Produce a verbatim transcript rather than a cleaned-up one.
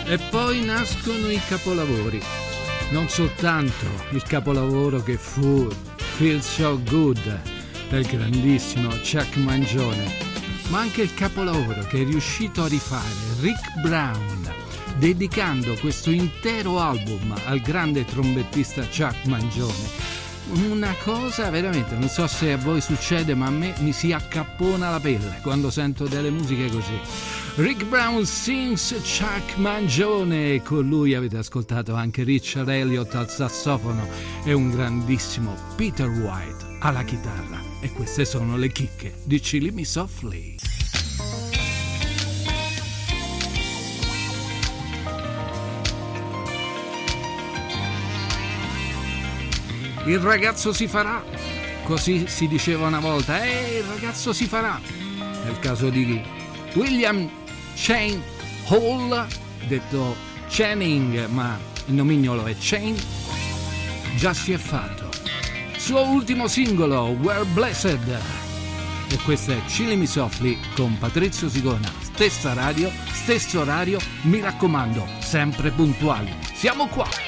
E poi nascono i capolavori. Non soltanto il capolavoro che fu Feel So Good del grandissimo Chuck Mangione, ma anche il capolavoro che è riuscito a rifare Rick Brown, dedicando questo intero album al grande trombettista Chuck Mangione. Una cosa veramente, non so se a voi succede, ma a me mi si accappona la pelle quando sento delle musiche così. Rick Brown sings Chuck Mangione, e con lui avete ascoltato anche Richard Elliott al sassofono e un grandissimo Peter White alla chitarra. E queste sono le chicche di Chilli Me Softly. Il ragazzo si farà, così si diceva una volta. Eh, il ragazzo si farà. Nel caso di William Chain Hall, detto Channing, ma il nomignolo è Chain, già si è fatto. Suo ultimo singolo, We're Blessed. E questo è Chilli Me Softly con Patrizio Sigona. Stessa radio, stesso orario, mi raccomando, sempre puntuali. Siamo qua!